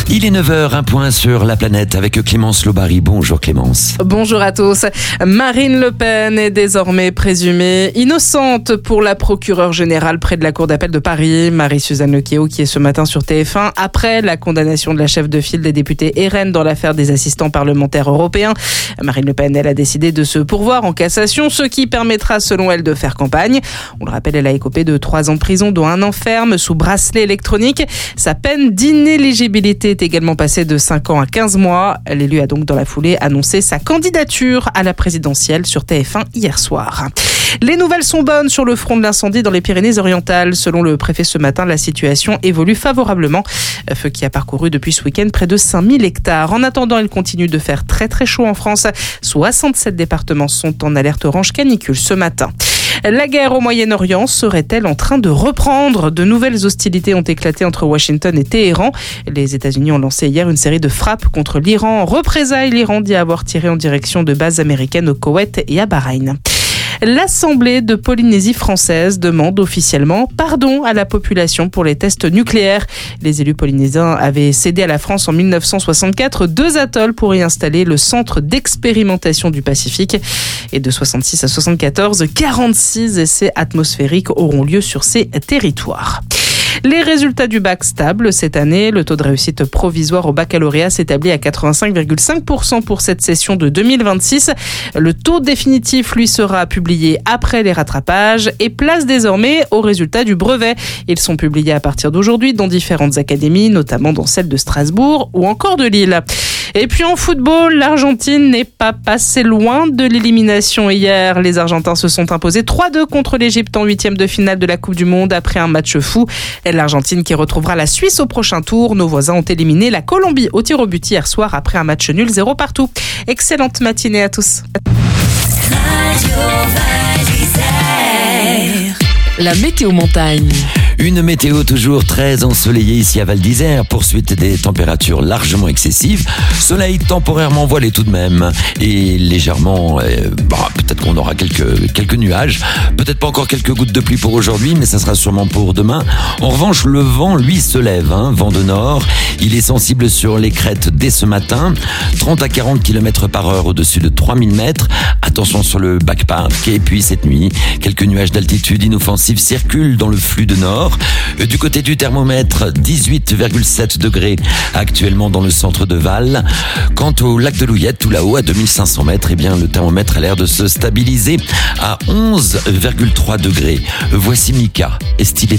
Il est 9h, un point sur la planète avec Clémence Lobary. Bonjour Clémence. Bonjour à tous. Marine Le Pen est désormais présumée innocente pour la procureure générale près de la Cour d'appel de Paris, Marie-Suzanne Lequéot, qui est ce matin sur TF1 après la condamnation de la chef de file des députés RN dans l'affaire des assistants parlementaires européens. Marine Le Pen, elle a décidé de se pourvoir en cassation, ce qui permettra selon elle de faire campagne. On le rappelle, elle a écopé de 3 ans de prison, dont 1 an ferme sous bracelet électronique. Sa peine d'inéligibilité est également passée de 5 ans à 15 mois. L'élu a donc dans la foulée annoncé sa candidature à la présidentielle sur TF1 hier soir. Les nouvelles sont bonnes sur le front de l'incendie dans les Pyrénées-Orientales. Selon le préfet ce matin, la situation évolue favorablement. Feu qui a parcouru depuis ce week-end près de 5000 hectares. En attendant, il continue de faire très très chaud en France. 67 départements sont en alerte orange canicule ce matin. La guerre au Moyen-Orient serait-elle en train de reprendre ? De nouvelles hostilités ont éclaté entre Washington et Téhéran. Les États-Unis ont lancé hier une série de frappes contre l'Iran. En représailles, l'Iran dit avoir tiré en direction de bases américaines au Koweït et à Bahreïn. L'Assemblée de Polynésie française demande officiellement pardon à la population pour les tests nucléaires. Les élus polynésiens avaient cédé à la France en 1964 2 atolls pour y installer le centre d'expérimentation du Pacifique. Et de 66 à 74, 46 essais atmosphériques auront lieu sur ces territoires. Les résultats du bac stables cette année. Le taux de réussite provisoire au baccalauréat s'établit à 85,5% pour cette session de 2026. Le taux définitif, lui, sera publié après les rattrapages et place désormais aux résultats du brevet. Ils sont publiés à partir d'aujourd'hui dans différentes académies, notamment dans celle de Strasbourg ou encore de Lille. Et puis en football, l'Argentine n'est pas passée loin de l'élimination hier. Les Argentins se sont imposés 3-2 contre l'Égypte en 8e de finale de la Coupe du Monde après un match fou. L'Argentine qui retrouvera la Suisse au prochain tour. Nos voisins ont éliminé la Colombie au tir au but hier soir après un match nul 0 partout. Excellente matinée à tous. La météo montagne. Une météo toujours très ensoleillée ici à Val d'Isère. Poursuite des températures largement excessives. Soleil temporairement voilé tout de même. Et légèrement, peut-être qu'on aura quelques nuages. Peut-être pas encore quelques gouttes de pluie pour aujourd'hui, mais ça sera sûrement pour demain. En revanche, le vent, lui, se lève. Vent de nord. Il est sensible sur les crêtes dès ce matin. 30 à 40 km par heure au-dessus de 3000 mètres. Attention sur le backpark. Et puis cette nuit, quelques nuages d'altitude inoffensifs circulent dans le flux de nord. Du côté du thermomètre, 18,7 degrés actuellement dans le centre de Val. Quant au lac de Louillette, tout là-haut à 2500 mètres, le thermomètre a l'air de se stabiliser à 11,3 degrés. Voici Mika, Estilé.